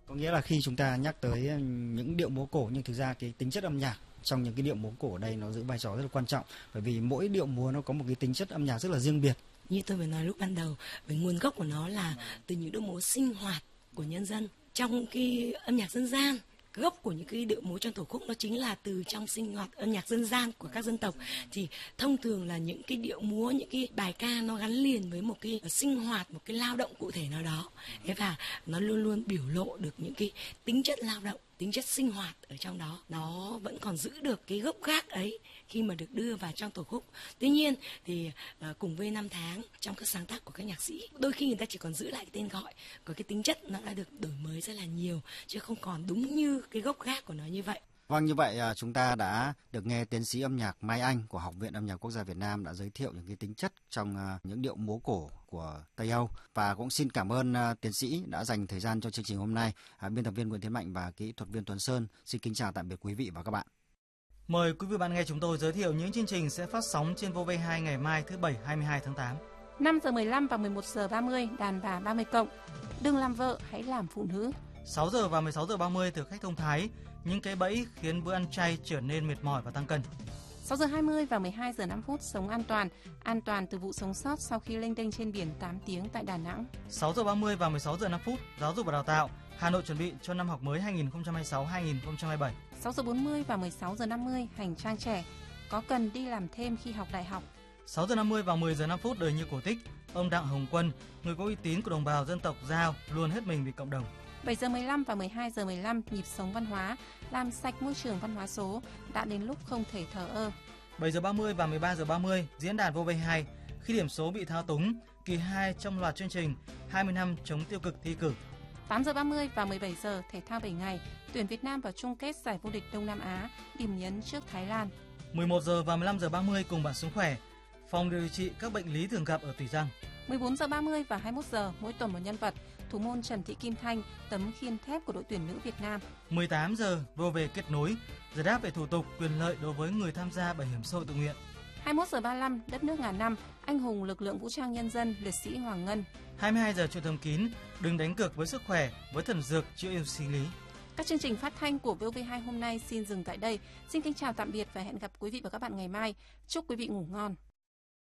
Có nghĩa là khi chúng ta nhắc tới những điệu múa cổ, nhưng thực ra cái tính chất âm nhạc trong những cái điệu múa cổ ở đây nó giữ vai trò rất là quan trọng, bởi vì mỗi điệu múa nó có một cái tính chất âm nhạc rất là riêng biệt. Như tôi vừa nói lúc ban đầu, về nguồn gốc của nó là từ những điệu múa sinh hoạt của nhân dân trong cái âm nhạc dân gian. Gốc của những cái điệu múa trong thổ khúc nó chính là từ trong sinh hoạt âm nhạc dân gian của các dân tộc. Thì thông thường là những cái điệu múa, những cái bài ca nó gắn liền với một cái sinh hoạt, một cái lao động cụ thể nào đó. Thế và nó luôn luôn biểu lộ được những cái tính chất lao động, tính chất sinh hoạt ở trong đó. Nó vẫn còn giữ được cái gốc gác ấy khi mà được đưa vào trong thổ khúc. Tuy nhiên thì cùng với năm tháng trong các sáng tác của các nhạc sĩ, đôi khi người ta chỉ còn giữ lại cái tên gọi, còn cái tính chất nó đã được đổi mới rất là nhiều, chứ không còn đúng như cái gốc gác của nó như vậy. Vâng, như vậy chúng ta đã được nghe tiến sĩ âm nhạc Mai Anh của Học viện Âm nhạc Quốc gia Việt Nam đã giới thiệu những cái tính chất trong những điệu múa cổ của Tây Âu, và cũng xin cảm ơn tiến sĩ đã dành thời gian cho chương trình hôm nay. Biên tập viên Nguyễn Tiến Mạnh và kỹ thuật viên Tuấn Sơn xin kính chào tạm biệt quý vị và các bạn. Mời quý vị bạn nghe chúng tôi giới thiệu những chương trình sẽ phát sóng trên VOV2 ngày mai thứ Bảy 22 tháng 8. 5 giờ 15 và 11 giờ 30 đàn bà 30 cộng. Đừng làm vợ, hãy làm phụ nữ. 6 giờ và 16 giờ 30 thử khách thông thái, những cái bẫy khiến bữa ăn chay trở nên mệt mỏi và tăng cân. 6 giờ 20 và 12 giờ 5 phút sống an toàn từ vụ sống sót sau khi lênh đênh trên biển 8 tiếng tại Đà Nẵng. 6 giờ 30 và 16 giờ 5 phút giáo dục và đào tạo, Hà Nội chuẩn bị cho năm học mới 2026-2027. 6 giờ 40 và 16 giờ 50 hành trang trẻ, có cần đi làm thêm khi học đại học. 6 giờ 50 và 10 giờ 5 phút đời như cổ tích, ông Đặng Hồng Quân, người có uy tín của đồng bào dân tộc Dao, luôn hết mình vì cộng đồng. 7 giờ 15 và 12 giờ 15 nhịp sống văn hóa, làm sạch môi trường văn hóa số, đã đến lúc không thể thờ ơ. 7 giờ 30 và 13 giờ 30 diễn đàn VOV2, khi điểm số bị thao túng, kỳ 2 trong loạt chương trình 20 năm chống tiêu cực thi cử. 8 giờ 30 và 17 giờ thể thao 7 ngày, tuyển Việt Nam vào chung kết giải vô địch Đông Nam Á, điểm nhấn trước Thái Lan. 11 giờ và 15 giờ 30 cùng bạn sống khỏe, phòng điều trị các bệnh lý thường gặp ở tủy răng. 14 giờ 30 và 21 giờ mỗi tuần một nhân vật, thủ môn Trần Thị Kim Thanh, tấm khiên thép của đội tuyển nữ Việt Nam. 18 giờ VOV kết nối, giải đáp về thủ tục quyền lợi đối với người tham gia bảo hiểm xã hội tự nguyện. 21 giờ 35 đất nước ngàn năm, anh hùng lực lượng vũ trang nhân dân liệt sĩ Hoàng Ngân. 22 giờ chuyện thầm kín, đừng đánh cược với sức khỏe với thần dược chữa yêu sinh lý. Các chương trình phát thanh của VOV2 hôm nay xin dừng tại đây. Xin kính chào tạm biệt và hẹn gặp quý vị và các bạn ngày mai. Chúc quý vị ngủ ngon.